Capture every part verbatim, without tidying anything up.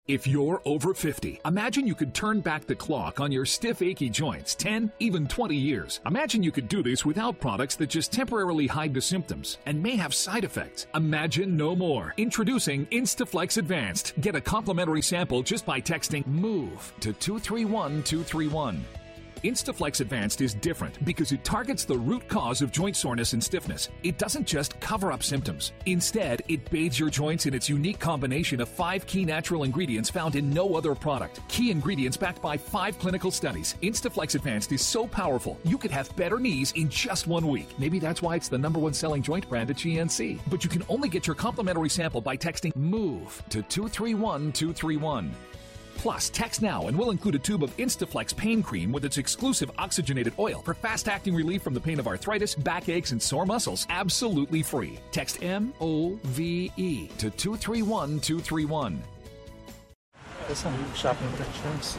If you're over fifty, imagine you could turn back the clock on your stiff, achy joints ten, even twenty years. Imagine you could do this without products that just temporarily hide the symptoms and may have side effects. Imagine no more. Introducing Instaflex Advanced. Get a complimentary sample just by texting MOVE to two three one two three one. Instaflex Advanced is different because it targets the root cause of joint soreness and stiffness. It doesn't just cover up symptoms. Instead, it bathes your joints in its unique combination of five key natural ingredients found in no other product. Key ingredients backed by five clinical studies. Instaflex Advanced is so powerful, you could have better knees in just one week. Maybe that's why it's the number one selling joint brand at G N C. But you can only get your complimentary sample by texting MOVE to two three one two three one. Plus, text now and we'll include a tube of Instaflex pain cream with its exclusive oxygenated oil for fast-acting relief from the pain of arthritis, backaches, and sore muscles, absolutely free. Text M O V E to two three one two three one. Shopping pictures.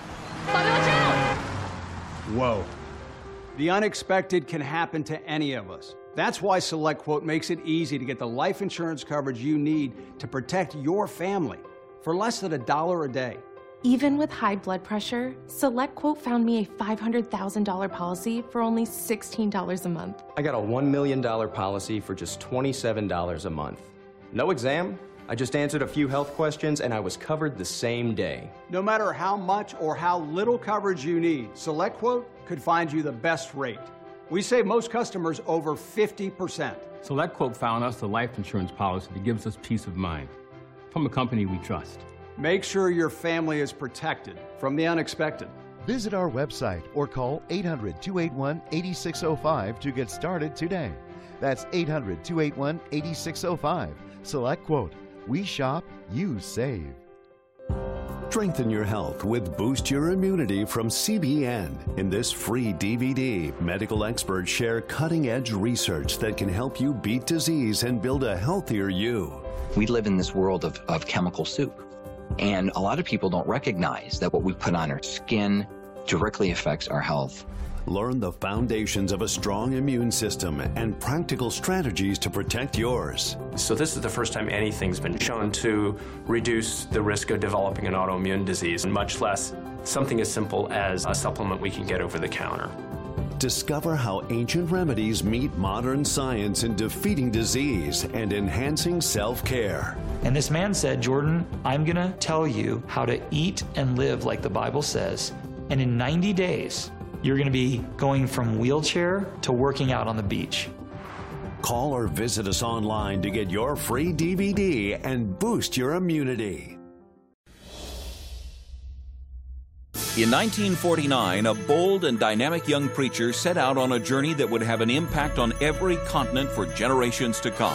Whoa. The unexpected can happen to any of us. That's why SelectQuote makes it easy to get the life insurance coverage you need to protect your family for less than a dollar a day. Even with high blood pressure, SelectQuote found me a five hundred thousand dollars policy for only sixteen dollars a month. I got a one million dollars policy for just twenty-seven dollars a month. No exam. I just answered a few health questions and I was covered the same day. No matter how much or how little coverage you need, SelectQuote could find you the best rate. We save most customers over fifty percent. SelectQuote found us the life insurance policy that gives us peace of mind from a company we trust. Make sure your family is protected from the unexpected. Visit our website or call eight hundred two eight one eight six zero five to get started today. That's eight hundred two eight one eight six zero five. SelectQuote. We shop, you save. Strengthen your health with Boost Your Immunity from C B N. In this free D V D, medical experts share cutting-edge research that can help you beat disease and build a healthier you. We live in this world of, of chemical soup. And a lot of people don't recognize that what we put on our skin directly affects our health. Learn the foundations of a strong immune system and practical strategies to protect yours. So this is the first time anything's been shown to reduce the risk of developing an autoimmune disease, and much less something as simple as a supplement we can get over the counter. Discover how ancient remedies meet modern science in defeating disease and enhancing self-care. And this man said, Jordan, I'm going to tell you how to eat and live like the Bible says. And in ninety days, you're going to be going from wheelchair to working out on the beach. Call or visit us online to get your free D V D and boost your immunity. In nineteen forty-nine, a bold and dynamic young preacher set out on a journey that would have an impact on every continent for generations to come.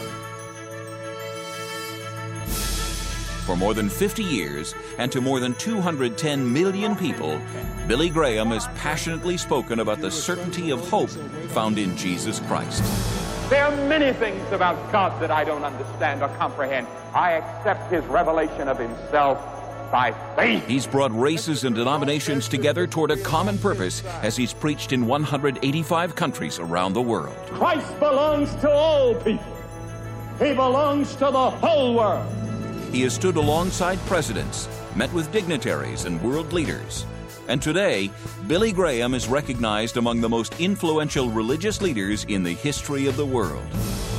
For more than fifty years, and to more than two hundred ten million people, Billy Graham has passionately spoken about the certainty of hope found in Jesus Christ. There are many things about God that I don't understand or comprehend. I accept His revelation of Himself by faith. He's brought races and denominations together toward a common purpose as he's preached in one hundred eighty-five countries around the world. Christ belongs to all people. He belongs to the whole world. He has stood alongside presidents, met with dignitaries and world leaders. And today, Billy Graham is recognized among the most influential religious leaders in the history of the world.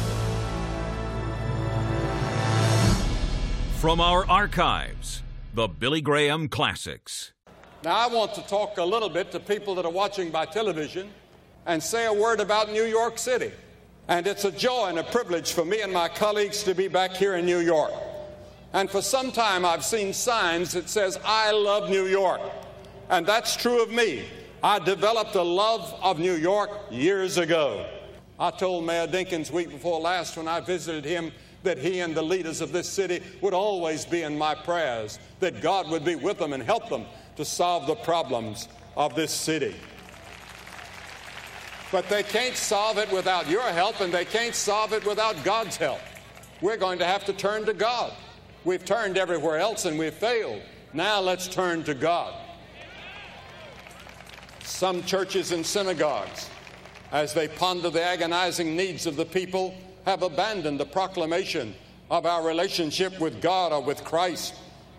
From our archives, the Billy Graham Classics. Now, I want to talk a little bit to people that are watching by television and say a word about New York City. And it's a joy and a privilege for me and my colleagues to be back here in New York. And for some time, I've seen signs that says, I love New York. And that's true of me. I developed a love of New York years ago. I told Mayor Dinkins week before last when I visited him that he and the leaders of this city would always be in my prayers, that God would be with them and help them to solve the problems of this city. But they can't solve it without your help, and they can't solve it without God's help. We're going to have to turn to God. We've turned everywhere else and we've failed. Now let's turn to God. Some churches and synagogues, as they ponder the agonizing needs of the people, have abandoned the proclamation of our relationship with God or with Christ.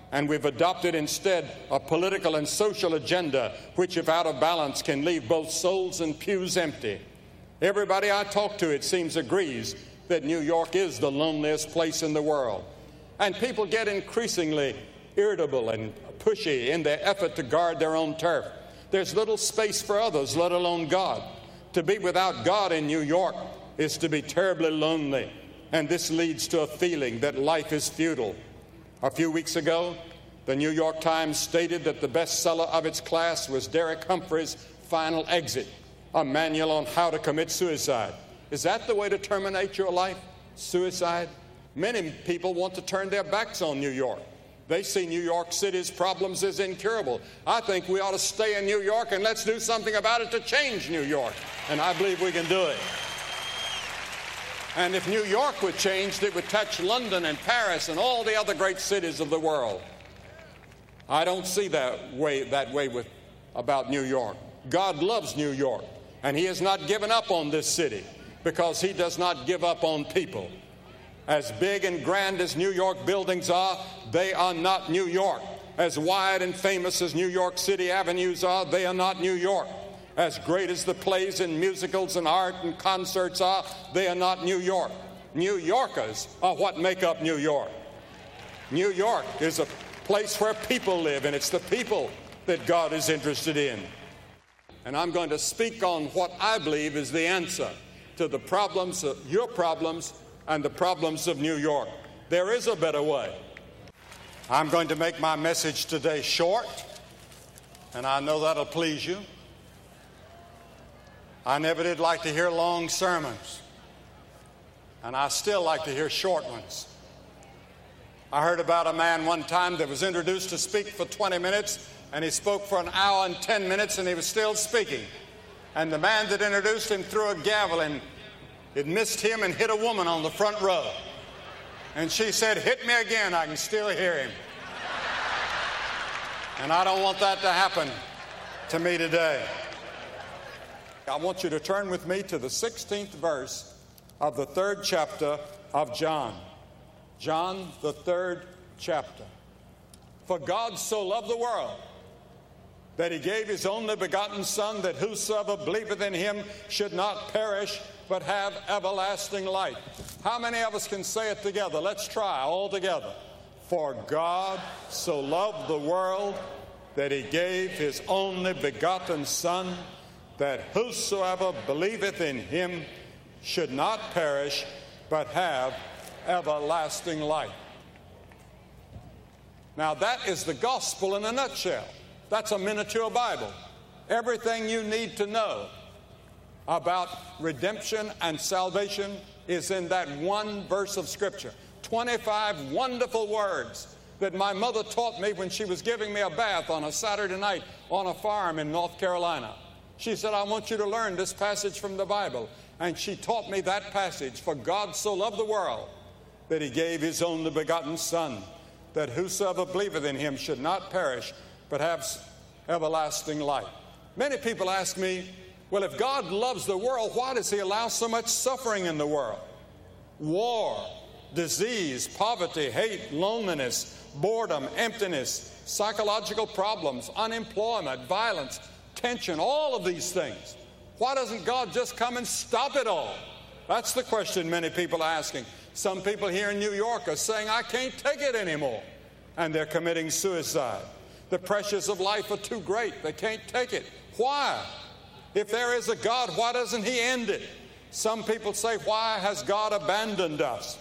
And we've adopted instead a political and social agenda which, if out of balance, can leave both souls and pews empty. Everybody I talk to, it seems, agrees that New York is the loneliest place in the world. And people get increasingly irritable and pushy in their effort to guard their own turf. There's little space for others, let alone God. To be without God in New York is to be terribly lonely, and this leads to a feeling that life is futile. A few weeks ago, the New York Times stated that the bestseller of its class was Derek Humphrey's Final Exit, a manual on how to commit suicide. Is that the way to terminate your life? Suicide? Many people want to turn their backs on New York. They see New York City's problems as incurable. I think we ought to stay in New York and let's do something about it to change New York. And I believe we can do it. And if New York were changed, it would touch London and Paris and all the other great cities of the world. I don't see that way, that way with, about New York. God loves New York, and He has not given up on this city because He does not give up on people. As big and grand as New York buildings are, they are not New York. As wide and famous as New York City avenues are, they are not New York. As great as the plays and musicals and art and concerts are, they are not New York. New Yorkers are what make up New York. New York is a place where people live, and it's the people that God is interested in. And I'm going to speak on what I believe is the answer to the problems, of your problems, and the problems of New York. There is a better way. I'm going to make my message today short, and I know that'll please you. I never did like to hear long sermons, and I still like to hear short ones. I heard about a man one time that was introduced to speak for twenty minutes, and he spoke for an hour and ten minutes, and he was still speaking. And the man that introduced him threw a gavel, and it missed him and hit a woman on the front row. And she said, "Hit me again, I can still hear him." And I don't want that to happen to me today. I want you to turn with me to the sixteenth verse of the third chapter of John. John, the third chapter. For God so loved the world that He gave His only begotten Son, that whosoever believeth in Him should not perish, but have everlasting life. How many of us can say it together? Let's try all together. For God so loved the world that He gave His only begotten Son, that whosoever believeth in Him should not perish, but have everlasting life. Now that is the gospel in a nutshell. That's a miniature Bible. Everything you need to know about redemption and salvation is in that one verse of Scripture. twenty-five wonderful words that my mother taught me when she was giving me a bath on a Saturday night on a farm in North Carolina. She said, "I want you to learn this passage from the Bible." And she taught me that passage. For God so loved the world that He gave His only begotten Son, that whosoever believeth in Him should not perish, but have everlasting life. Many people ask me, well, if God loves the world, why does He allow so much suffering in the world? War, disease, poverty, hate, loneliness, boredom, emptiness, psychological problems, unemployment, violence, tension, all of these things. Why doesn't God just come and stop it all? That's the question many people are asking. Some people here in New York are saying, "I can't take it anymore," and they're committing suicide. The pressures of life are too great. They can't take it. Why? If there is a God, why doesn't He end it? Some people say, why has God abandoned us?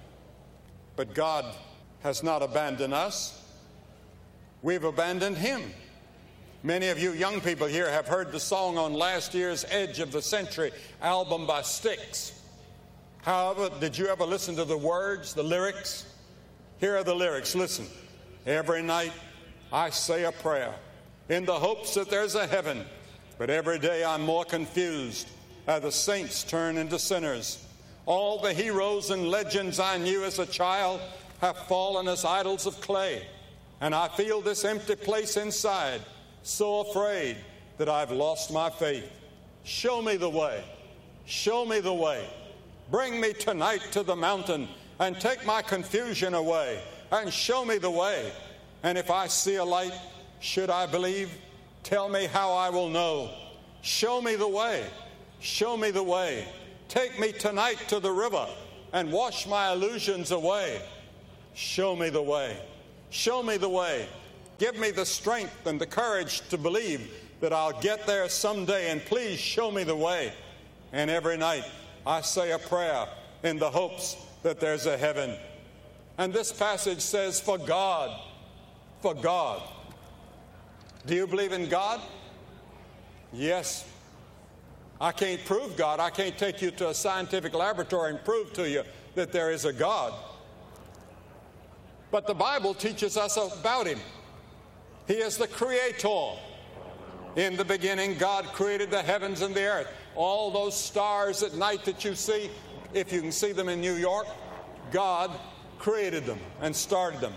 But God has not abandoned us. We've abandoned Him. Many of you young people here have heard the song on last year's Edge of the Century album by Styx. However, did you ever listen to the words, the lyrics? Here are the lyrics. Listen. Every night I say a prayer in the hopes that there's a heaven, but every day I'm more confused as the saints turn into sinners. All the heroes and legends I knew as a child have fallen as idols of clay, and I feel this empty place inside, so afraid that I've lost my faith. Show me the way. Show me the way. Bring me tonight to the mountain and take my confusion away and show me the way. And if I see a light, should I believe? Tell me how I will know. Show me the way. Show me the way. Take me tonight to the river and wash my illusions away. Show me the way. Show me the way. Give me the strength and the courage to believe that I'll get there someday, and please show me the way. And every night I say a prayer in the hopes that there's a heaven. And this passage says, for God, for God. Do you believe in God? Yes. I can't prove God. I can't take you to a scientific laboratory and prove to you that there is a God. But the Bible teaches us about Him. He is the Creator. In the beginning, God created the heavens and the earth. All those stars at night that you see, if you can see them in New York, God created them and started them.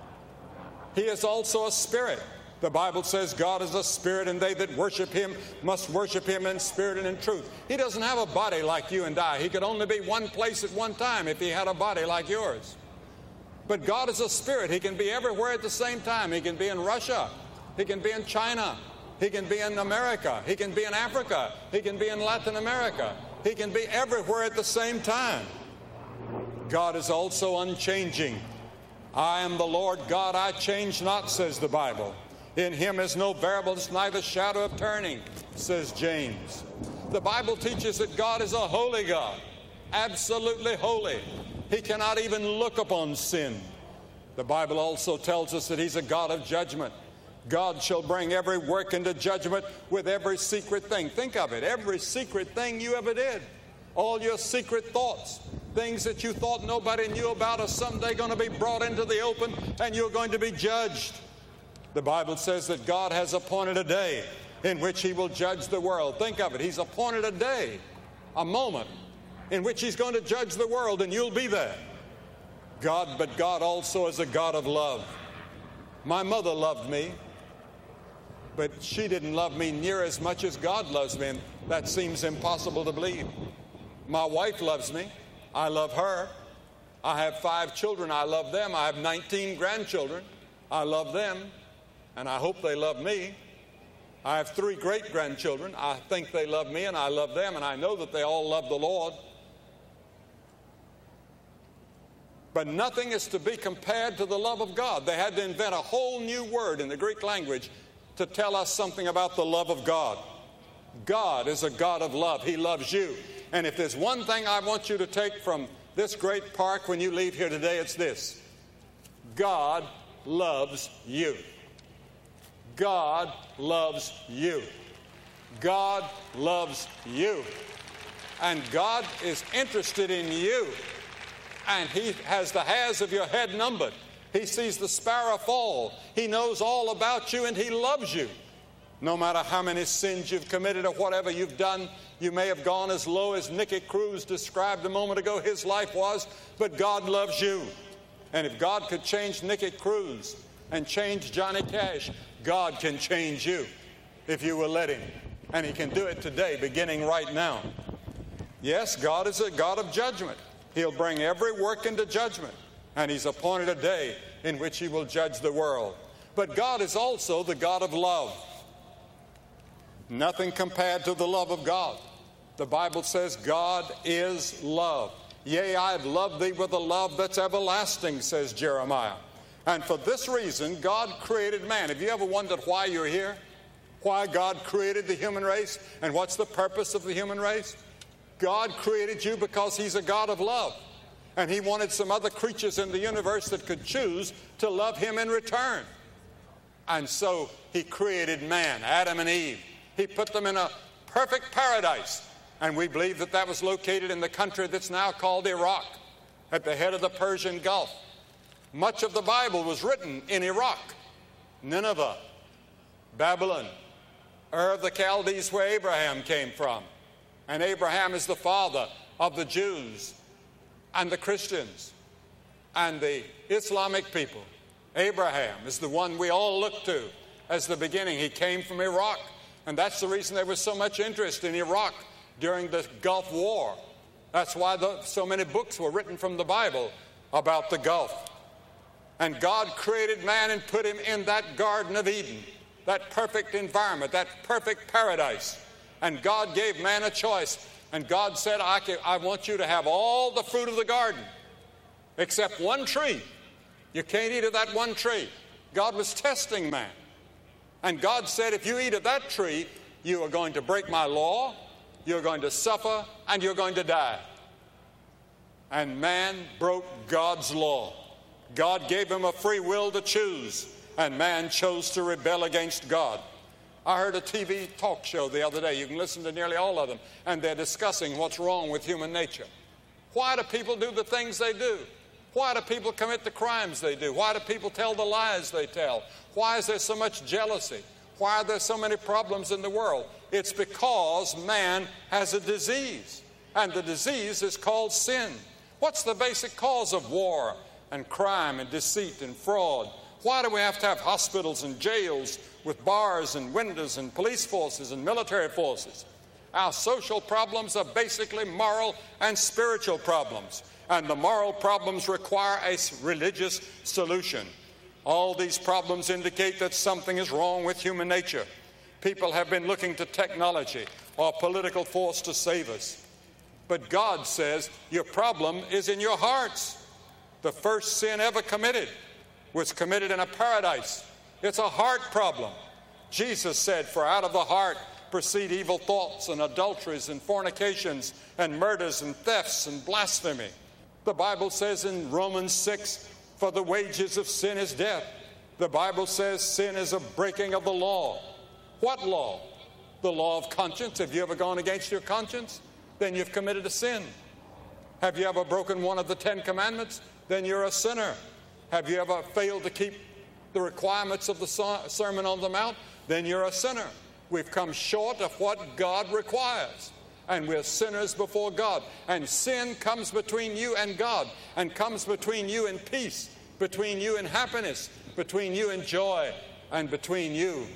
He is also a spirit. The Bible says God is a spirit, and they that worship Him must worship Him in spirit and in truth. He doesn't have a body like you and I. He could only be one place at one time if He had a body like yours. But God is a spirit. He can be everywhere at the same time. He can be in Russia. He can be in China. He can be in America. He can be in Africa. He can be in Latin America. He can be everywhere at the same time. God is also unchanging. I am the Lord God, I change not, says the Bible. In Him is no variableness, neither shadow of turning, says James. The Bible teaches that God is a holy God, absolutely holy. He cannot even look upon sin. The Bible also tells us that He's a God of judgment. God shall bring every work into judgment with every secret thing. Think of it, every secret thing you ever did. All your secret thoughts, things that you thought nobody knew about, are someday going to be brought into the open, and you're going to be judged. The Bible says that God has appointed a day in which He will judge the world. Think of it, He's appointed a day, a moment, in which He's going to judge the world, and you'll be there. God, but God also is a God of love. My mother loved me, but she didn't love me near as much as God loves me, and that seems impossible to believe. My wife loves me. I love her. I have five children. I love them. I have nineteen grandchildren. I love them, and I hope they love me. I have three great-grandchildren. I think they love me, and I love them, and I know that they all love the Lord. But nothing is to be compared to the love of God. They had to invent a whole new word in the Greek language to tell us something about the love of God. God is a God of love. He loves you. And if there's one thing I want you to take from this great park when you leave here today, it's this: God loves you. God loves you. God loves you. And God is interested in you. And He has the hairs of your head numbered. He sees the sparrow fall. He knows all about you, and He loves you. No matter how many sins you've committed or whatever you've done, you may have gone as low as Nicky Cruz described a moment ago his life was, but God loves you. And if God could change Nicky Cruz and change Johnny Cash, God can change you if you will let Him. And He can do it today, beginning right now. Yes, God is a God of judgment. He'll bring every work into judgment, and He's appointed a day in which He will judge the world. But God is also the God of love. Nothing compared to the love of God. The Bible says God is love. Yea, I've loved thee with a love that's everlasting, says Jeremiah. And for this reason, God created man. Have you ever wondered why you're here? Why God created the human race? And what's the purpose of the human race? God created you because He's a God of love. And He wanted some other creatures in the universe that could choose to love Him in return. And so He created man, Adam and Eve. He put them in a perfect paradise. And we believe that that was located in the country that's now called Iraq, at the head of the Persian Gulf. Much of the Bible was written in Iraq, Nineveh, Babylon, Ur of the Chaldees, where Abraham came from. And Abraham is the father of the Jews and the Christians and the Islamic people. Abraham is the one we all look to as the beginning. He came from Iraq, and that's the reason there was so much interest in Iraq during the Gulf War. That's why the, so many books were written from the Bible about the Gulf. And God created man and put him in that Garden of Eden, that perfect environment, that perfect paradise. And God gave man a choice. And God said, I, can, I want you to have all the fruit of the garden except one tree. You can't eat of that one tree. God was testing man. And God said, if you eat of that tree, you are going to break my law, you're going to suffer, and you're going to die. And man broke God's law. God gave him a free will to choose, and man chose to rebel against God. I heard a T V talk show the other day. You can listen to nearly all of them, and they're discussing what's wrong with human nature. Why do people do the things they do? Why do people commit the crimes they do? Why do people tell the lies they tell? Why is there so much jealousy? Why are there so many problems in the world? It's because man has a disease, and the disease is called sin. What's the basic cause of war and crime and deceit and fraud? Why do we have to have hospitals and jails with bars and windows and police forces and military forces? Our social problems are basically moral and spiritual problems, and the moral problems require a religious solution. All these problems indicate that something is wrong with human nature. People have been looking to technology or political force to save us. But God says your problem is in your hearts. The first sin ever committed was committed in a paradise. It's a heart problem. Jesus said, for out of the heart proceed evil thoughts and adulteries and fornications and murders and thefts and blasphemy. The Bible says in Romans six, for the wages of sin is death. The Bible says sin is a breaking of the law. What law? The law of conscience. Have you ever gone against your conscience? Then you've committed a sin. Have you ever broken one of the Ten Commandments? Then you're a sinner. Have you ever failed to keep the requirements of the Sermon on the Mount? Then you're a sinner. We've come short of what God requires, and we're sinners before God. And sin comes between you and God, and comes between you and peace, between you and happiness, between you and joy, and between you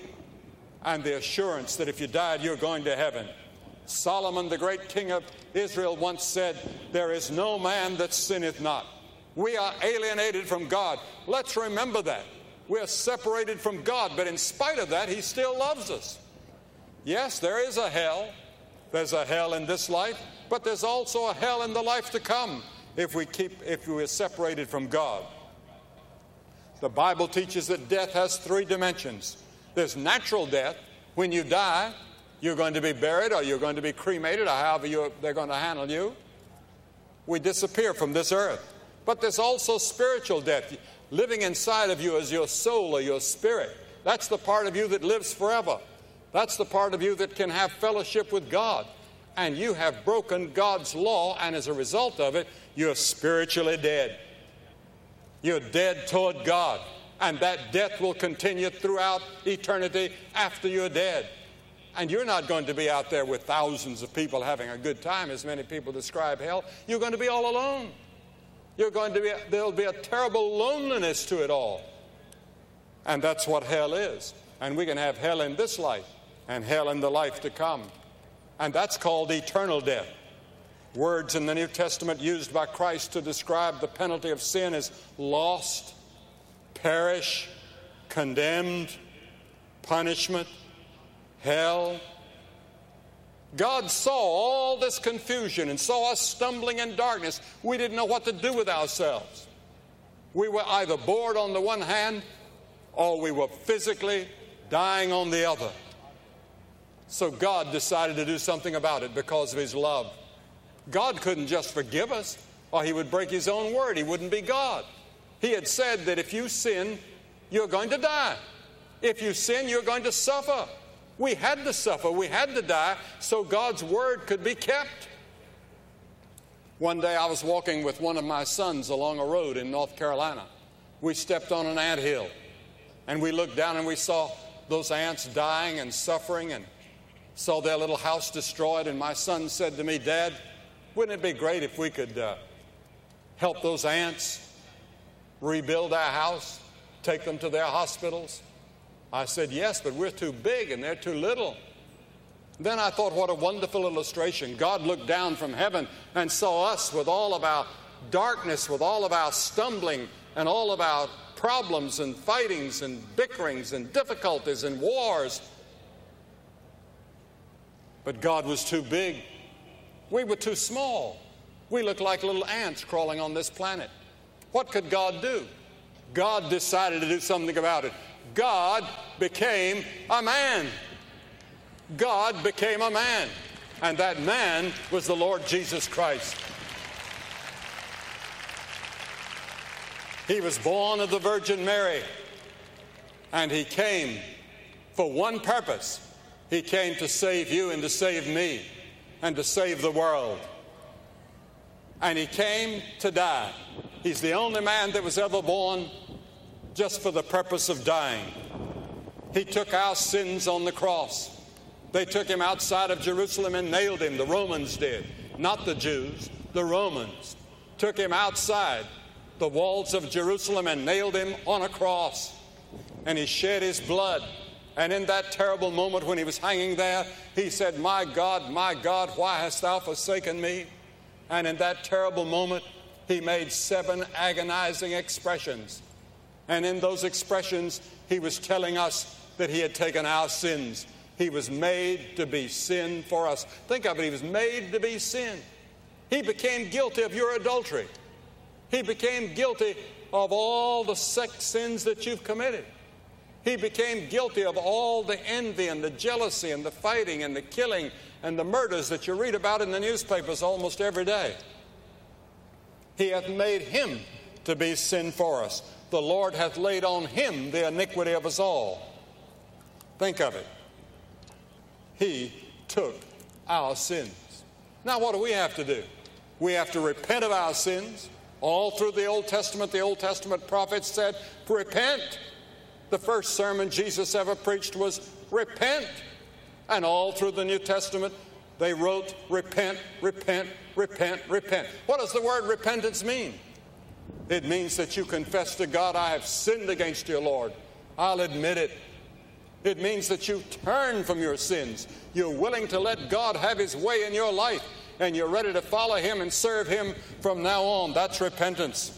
and the assurance that if you died, you're going to heaven. Solomon, the great king of Israel, once said, there is no man that sinneth not. We are alienated from God. Let's remember that. We're separated from God, but in spite of that, He still loves us. Yes, there is a hell. There's a hell in this life, but there's also a hell in the life to come if we keep, if we are separated from God. The Bible teaches that death has three dimensions. There's natural death. When you die, you're going to be buried, or you're going to be cremated, or however you're, they're going to handle you. We disappear from this earth. But there's also spiritual death. Living inside of you is your soul or your spirit. That's the part of you that lives forever. That's the part of you that can have fellowship with God. And you have broken God's law, and as a result of it, you're spiritually dead. You're dead toward God. And that death will continue throughout eternity after you're dead. And you're not going to be out there with thousands of people having a good time, as many people describe hell. You're going to be all alone. You're going to be, there'll be a terrible loneliness to it all. And that's what hell is. And we can have hell in this life and hell in the life to come. And that's called eternal death. Words in the New Testament used by Christ to describe the penalty of sin is lost, perish, condemned, punishment, hell. God saw all this confusion and saw us stumbling in darkness. We didn't know what to do with ourselves. We were either bored on the one hand, or we were physically dying on the other. So God decided to do something about it because of His love. God couldn't just forgive us, or He would break His own word. He wouldn't be God. He had said that if you sin, you're going to die. If you sin, you're going to suffer. We had to suffer. We had to die so God's word could be kept. One day I was walking with one of my sons along a road in North Carolina. We stepped on an anthill, and we looked down and we saw those ants dying and suffering, and saw their little house destroyed. And my son said to me, Dad, wouldn't it be great if we could uh, help those ants rebuild our house, take them to their hospitals? I said, yes, but we're too big and they're too little. Then I thought, what a wonderful illustration. God looked down from heaven and saw us with all of our darkness, with all of our stumbling and all of our problems and fightings and bickerings and difficulties and wars. But God was too big. We were too small. We looked like little ants crawling on this planet. What could God do? God decided to do something about it. God became a man. God became a man. And that man was the Lord Jesus Christ. He was born of the Virgin Mary. And he came for one purpose. He came to save you and to save me and to save the world. And he came to die. He's the only man that was ever born just for the purpose of dying. He took our sins on the cross. They took him outside of Jerusalem and nailed him. The Romans did, not the Jews. The Romans took him outside the walls of Jerusalem and nailed him on a cross. And he shed his blood. And in that terrible moment when he was hanging there, he said, "My God, my God, why hast thou forsaken me?" And in that terrible moment, he made seven agonizing expressions. And in those expressions, he was telling us that he had taken our sins. He was made to be sin for us. Think of it. He was made to be sin. He became guilty of your adultery. He became guilty of all the sex sins that you've committed. He became guilty of all the envy and the jealousy and the fighting and the killing and the murders that you read about in the newspapers almost every day. He hath made him to be sin for us. The Lord hath laid on him the iniquity of us all. Think of it. He took our sins. Now what do we have to do? We have to repent of our sins. All through the Old Testament, the Old Testament prophets said, repent. The first sermon Jesus ever preached was repent. And all through the New Testament, they wrote repent, repent, repent, repent. What does the word repentance mean? It means that you confess to God, I have sinned against you, Lord. I'll admit it. It means that you turn from your sins. You're willing to let God have his way in your life, and you're ready to follow him and serve him from now on. That's repentance.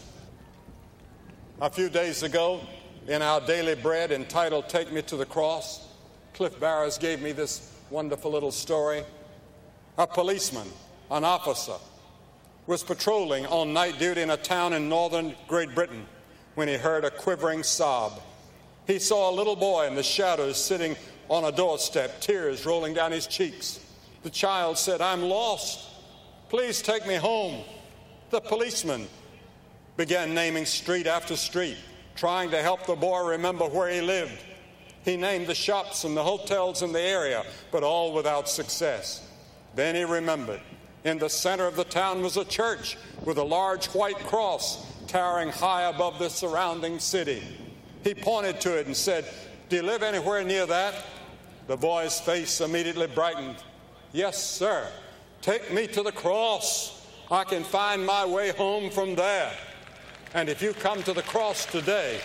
A few days ago, in our daily bread entitled Take Me to the Cross, Cliff Barrows gave me this wonderful little story. A policeman, an officer, was patrolling on night duty in a town in northern Great Britain when he heard a quivering sob. He saw a little boy in the shadows sitting on a doorstep, tears rolling down his cheeks. The child said, "I'm lost. Please take me home." The policeman began naming street after street, trying to help the boy remember where he lived. He named the shops and the hotels in the area, but all without success. Then he remembered. In the center of the town was a church with a large white cross towering high above the surrounding city. He pointed to it and said, "Do you live anywhere near that?" The boy's face immediately brightened. "Yes, sir. Take me to the cross. I can find my way home from there." And if you come to the cross today,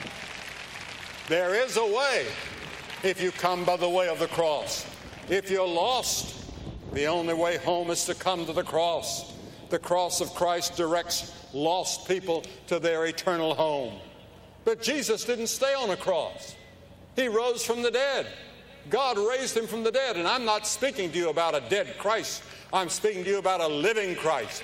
there is a way if you come by the way of the cross. If you're lost, the only way home is to come to the cross. The cross of Christ directs lost people to their eternal home. But Jesus didn't stay on a cross. He rose from the dead. God raised him from the dead. And I'm not speaking to you about a dead Christ. I'm speaking to you about a living Christ.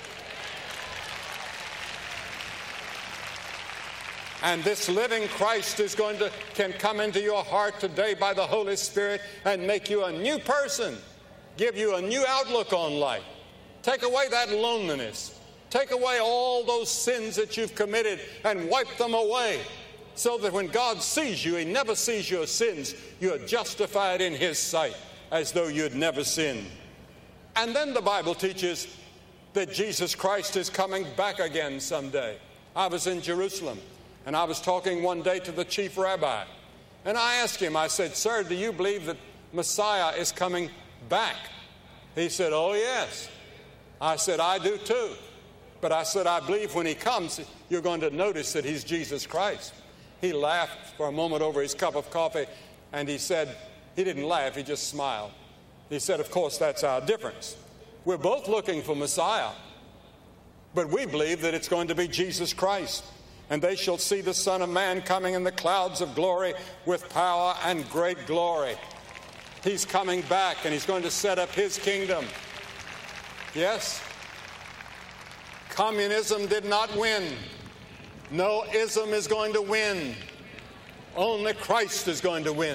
And this living Christ is going to can come into your heart today by the Holy Spirit and make you a new person, give you a new outlook on life. Take away that loneliness. Take away all those sins that you've committed and wipe them away, so that when God sees you, he never sees your sins. You are justified in his sight as though you'd never sinned. And then the Bible teaches that Jesus Christ is coming back again someday. I was in Jerusalem, and I was talking one day to the chief rabbi. And I asked him, I said, "Sir, do you believe that Messiah is coming back?" He said, "Oh, yes." I said, "I do too." But I said, "I believe when he comes, you're going to notice that he's Jesus Christ." He laughed for a moment over his cup of coffee, and he said, he didn't laugh, he just smiled. He said, "Of course, that's our difference. We're both looking for Messiah, but we believe that it's going to be Jesus Christ. And they shall see the Son of Man coming in the clouds of glory with power and great glory. He's coming back, and he's going to set up his kingdom. Yes? Communism did not win. No ism is going to win. Only Christ is going to win.